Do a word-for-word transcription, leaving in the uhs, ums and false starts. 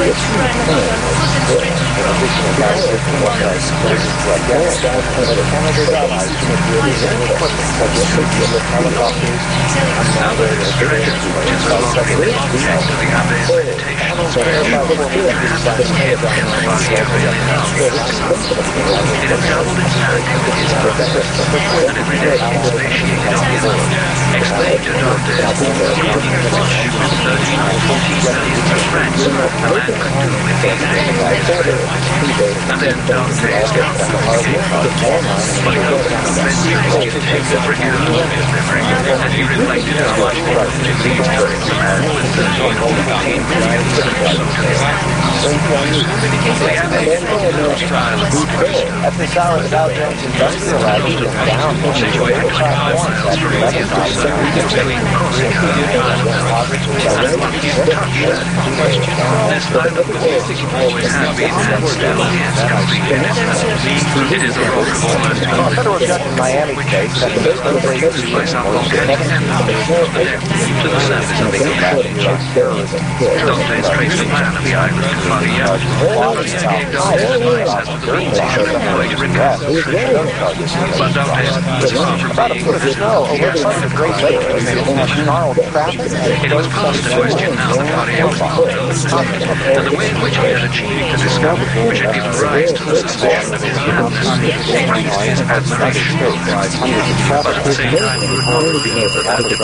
At this hour, the Dow Jones Industrial Average is down fifty-five points after eleven hours. Federal judge in Miami today said the birth rate is seven to the surface of the terrorism. Doctors trace the plan of the island to Maria. But doctors, about a foot of snow over the top of the Great Lake in a snarled traffic. It was posed the question now that Maria was not and the way in which he had achieved the discovery which had given rise to the suspicion of his madness increased his admiration. But at the same time, he would not be able to